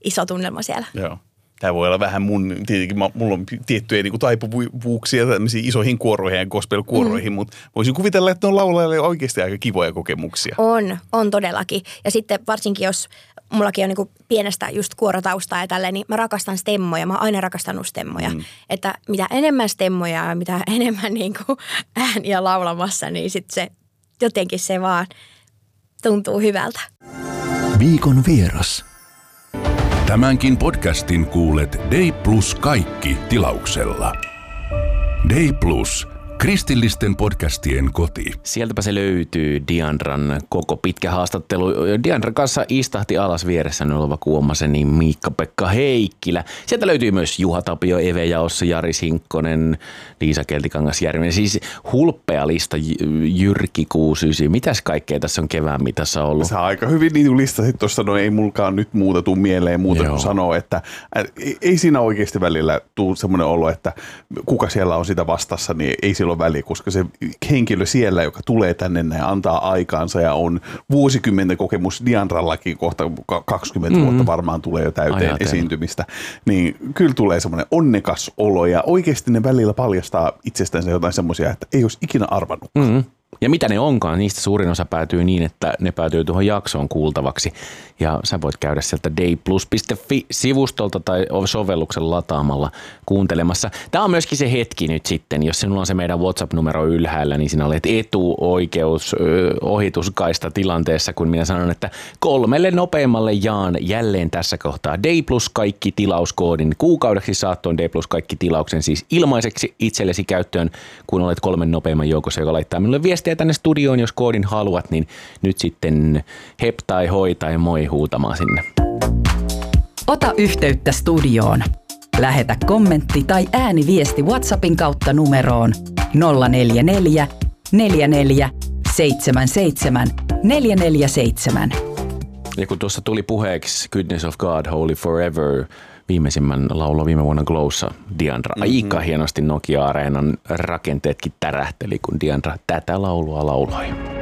iso tunnelma siellä. Joo. Tämä voi olla vähän tietenkin mulla on tiettyjä niin kuin taipuvuuksia tämmöisiin isoihin kuoroihin ja gospel-kuoroihin, mutta voisin kuvitella, että on laulajille oikeasti aika kivoja kokemuksia. On todellakin. Ja sitten varsinkin, jos mullakin on niin kuin pienestä just kuorotaustaa ja tälleen, niin mä rakastan stemmoja. Mä oon aina rakastanut stemmoja. Että mitä enemmän stemmoja ja mitä enemmän niin kuin ääniä laulamassa, niin sitten se jotenkin se vaan tuntuu hyvältä. Viikon vieras. Tämänkin podcastin kuulet Day Plus kaikki -tilauksella. Day Plus, kristillisten podcastien koti. Sieltäpä se löytyy, Diandran koko pitkä haastattelu. Diandran kanssa istahti alas vieressä oleva Kuomaseni Miikka-Pekka Heikkilä. Sieltä löytyy myös Juha Tapio, Eve Jaossa, Jari Sinkkonen, Liisa Keltikangas-Järvinen. Siis hulppea lista, Jyrki Kuusysi. Mitäs kaikkea tässä on kevään mitassa ollut? Sä aika hyvin niitä listasit tuossa, no ei mulkaan nyt muuta tuu mieleen muuta kuin sanoa, että ei siinä oikeasti välillä tule semmoinen olo, että kuka siellä on sitä vastassa, niin ei sillä ole väliä, koska se henkilö siellä, joka tulee tänne ja antaa aikaansa ja on vuosikymmenten kokemus Diandrallakin, kohta 20 vuotta varmaan tulee jo täyteen esiintymistä, niin kyllä tulee semmoinen onnekas olo ja oikeasti ne välillä paljastaa itsestänsä jotain semmoisia, että ei olisi ikinä arvannut. Ja mitä ne onkaan, niistä suurin osa päätyy niin, että ne päätyy tuohon jaksoon kuultavaksi. Ja sä voit käydä sieltä dayplus.fi-sivustolta tai sovelluksen lataamalla kuuntelemassa. Tämä on myöskin se hetki nyt sitten, jos sinulla on se meidän WhatsApp-numero ylhäällä, niin sinä olet etuoikeus ohituskaista tilanteessa, kun minä sanon, että 3 nopeammalle jaan jälleen tässä kohtaa Day Plus kaikki -tilauskoodin. Kuukaudeksi saat tuon Day Plus kaikki -tilauksen siis ilmaiseksi itsellesi käyttöön, kun olet 3 nopeamman joukossa, joka laittaa minulle viestiä tänne studioon, jos koodin haluat, niin nyt sitten hep tai hoi tai moi huutamaan sinne. Ota yhteyttä studioon. Lähetä kommentti tai ääniviesti WhatsAppin kautta numeroon 044 44 77 447. Ja kun tuossa tuli puheeksi Goodness of God, Holy Forever, viimeisimmän laulo viime vuonna Glowssa, Diandra. Aika hienosti Nokia-areenan rakenteetkin tärähteli, kun Diandra tätä laulua lauloi.